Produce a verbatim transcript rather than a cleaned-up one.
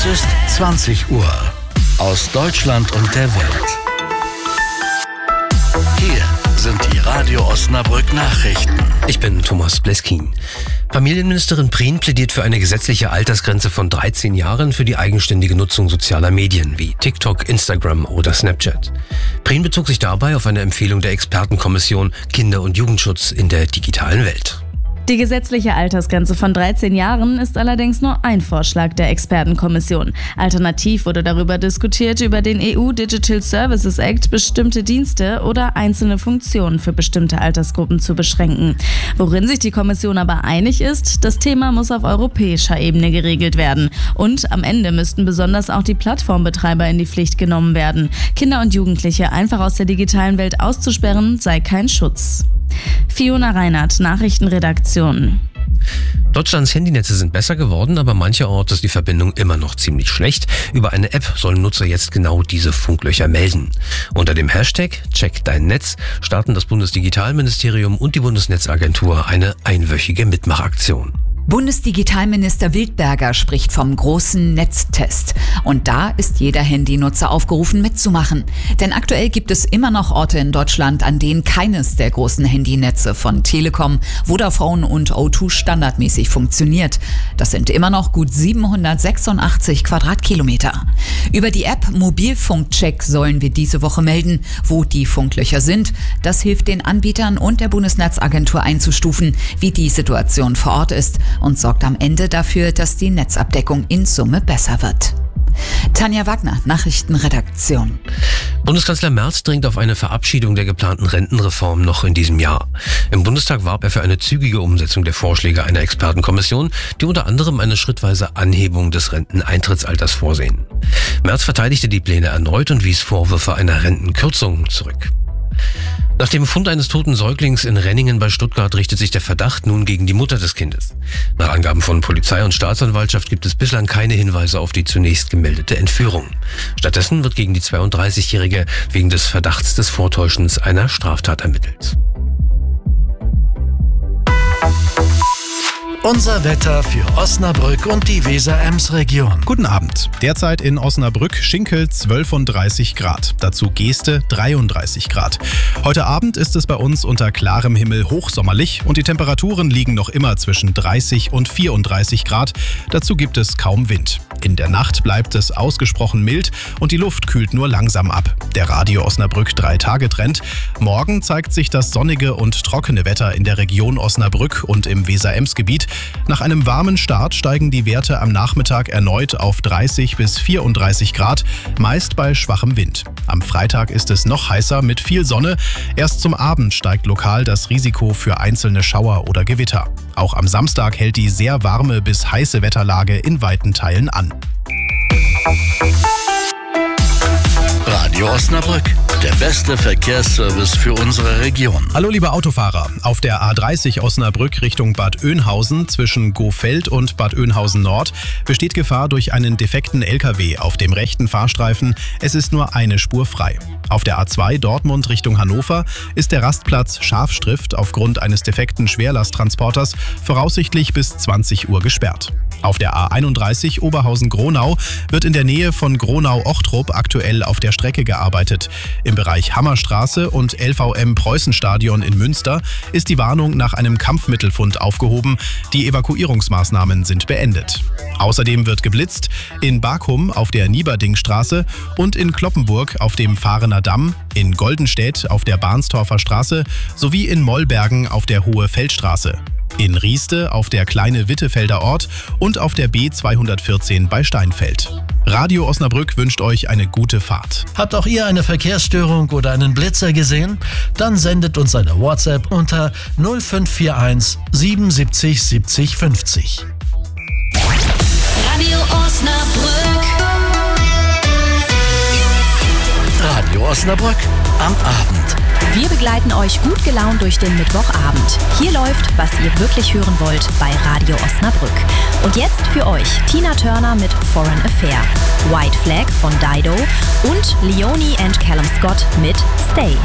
Es ist zwanzig Uhr. Aus Deutschland und der Welt. Hier sind die Radio Osnabrück Nachrichten. Ich bin Thomas Bleskin. Familienministerin Prien plädiert für eine gesetzliche Altersgrenze von dreizehn Jahren für die eigenständige Nutzung sozialer Medien wie TikTok, Instagram oder Snapchat. Prien bezog sich dabei auf eine Empfehlung der Expertenkommission Kinder- und Jugendschutz in der digitalen Welt. Die gesetzliche Altersgrenze von dreizehn Jahren ist allerdings nur ein Vorschlag der Expertenkommission. Alternativ wurde darüber diskutiert, über den E U Digital Services Act bestimmte Dienste oder einzelne Funktionen für bestimmte Altersgruppen zu beschränken. Worin sich die Kommission aber einig ist, das Thema muss auf europäischer Ebene geregelt werden. Und am Ende müssten besonders auch die Plattformbetreiber in die Pflicht genommen werden. Kinder und Jugendliche einfach aus der digitalen Welt auszusperren, sei kein Schutz. Fiona Reinhardt, Nachrichtenredaktion. Deutschlands Handynetze sind besser geworden, aber mancherorts ist die Verbindung immer noch ziemlich schlecht. Über eine App sollen Nutzer jetzt genau diese Funklöcher melden. Unter dem Hashtag Check dein Netz starten das Bundesdigitalministerium und die Bundesnetzagentur eine einwöchige Mitmachaktion. Bundesdigitalminister Wildberger spricht vom großen Netztest. Und da ist jeder Handynutzer aufgerufen mitzumachen. Denn aktuell gibt es immer noch Orte in Deutschland, an denen keines der großen Handynetze von Telekom, Vodafone und O zwei standardmäßig funktioniert. Das sind immer noch gut siebenhundertsechsundachtzig Quadratkilometer. Über die App Mobilfunkcheck sollen wir diese Woche melden, wo die Funklöcher sind. Das hilft den Anbietern und der Bundesnetzagentur einzustufen, wie die Situation vor Ort ist, und sorgt am Ende dafür, dass die Netzabdeckung in Summe besser wird. Tanja Wagner, Nachrichtenredaktion. Bundeskanzler Merz dringt auf eine Verabschiedung der geplanten Rentenreform noch in diesem Jahr. Im Bundestag warb er für eine zügige Umsetzung der Vorschläge einer Expertenkommission, die unter anderem eine schrittweise Anhebung des Renteneintrittsalters vorsehen. Merz verteidigte die Pläne erneut und wies Vorwürfe einer Rentenkürzung zurück. Nach dem Fund eines toten Säuglings in Renningen bei Stuttgart richtet sich der Verdacht nun gegen die Mutter des Kindes. Nach Angaben von Polizei und Staatsanwaltschaft gibt es bislang keine Hinweise auf die zunächst gemeldete Entführung. Stattdessen wird gegen die zweiunddreißigjährige wegen des Verdachts des Vortäuschens einer Straftat ermittelt. Unser Wetter für Osnabrück und die Weser-Ems-Region. Guten Abend. Derzeit in Osnabrück Schinkel zwölfunddreißig Grad. Dazu Geeste dreiunddreißig Grad. Heute Abend ist es bei uns unter klarem Himmel hochsommerlich und die Temperaturen liegen noch immer zwischen dreißig und vierunddreißig Grad. Dazu gibt es kaum Wind. In der Nacht bleibt es ausgesprochen mild und die Luft kühlt nur langsam ab. Der Radio Osnabrück drei Tage Trend. Morgen zeigt sich das sonnige und trockene Wetter in der Region Osnabrück und im Weser-Ems-Gebiet. Nach einem warmen Start steigen die Werte am Nachmittag erneut auf dreißig bis vierunddreißig Grad, meist bei schwachem Wind. Am Freitag ist es noch heißer mit viel Sonne. Erst zum Abend steigt lokal das Risiko für einzelne Schauer oder Gewitter. Auch am Samstag hält die sehr warme bis heiße Wetterlage in weiten Teilen an. Radio Osnabrück, der beste Verkehrsservice für unsere Region. Hallo liebe Autofahrer, auf der A dreißig Osnabrück Richtung Bad Oeynhausen zwischen Gofeld und Bad Oeynhausen Nord besteht Gefahr durch einen defekten L K W auf dem rechten Fahrstreifen. Es ist nur eine Spur frei. Auf der A zwei Dortmund Richtung Hannover ist der Rastplatz Scharfstrift aufgrund eines defekten Schwerlasttransporters voraussichtlich bis zwanzig Uhr gesperrt. Auf der A einunddreißig Oberhausen-Gronau wird in der Nähe von Gronau-Ochtrup aktuell auf der Strecke gearbeitet. Im Bereich Hammerstraße und L V M-Preußenstadion in Münster ist die Warnung nach einem Kampfmittelfund aufgehoben. Die Evakuierungsmaßnahmen sind beendet. Außerdem wird geblitzt in Bakum auf der Nieberdingstraße und in Kloppenburg auf dem Fahrener Damm, in Goldenstedt auf der Barnstorfer Straße sowie in Mollbergen auf der Hohe Feldstraße. In Rieste auf der Kleine Wittefelder Ort und auf der B zweihundertvierzehn bei Steinfeld. Radio Osnabrück wünscht euch eine gute Fahrt. Habt auch ihr eine Verkehrsstörung oder einen Blitzer gesehen? Dann sendet uns eine WhatsApp unter null fünf vier eins siebenundsiebzig siebzig fünfzig. Radio Osnabrück. Radio Osnabrück am Abend. Wir begleiten euch gut gelaunt durch den Mittwochabend. Hier läuft, was ihr wirklich hören wollt, bei Radio Osnabrück. Und jetzt für euch Tina Turner mit Foreign Affair, White Flag von Dido und Leonie and Callum Scott mit Stay.